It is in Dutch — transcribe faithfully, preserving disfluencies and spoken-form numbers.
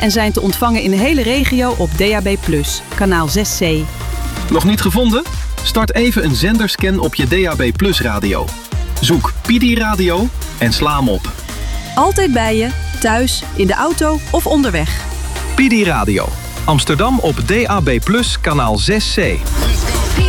en zijn te ontvangen in de hele regio op D A B plus, kanaal zes C. Nog niet gevonden? Start even een zenderscan op je D A B plus radio. Zoek Pidi Radio en sla hem op. Altijd bij je, thuis, in de auto of onderweg. Pidi Radio. Amsterdam op D A B plus, kanaal zes C.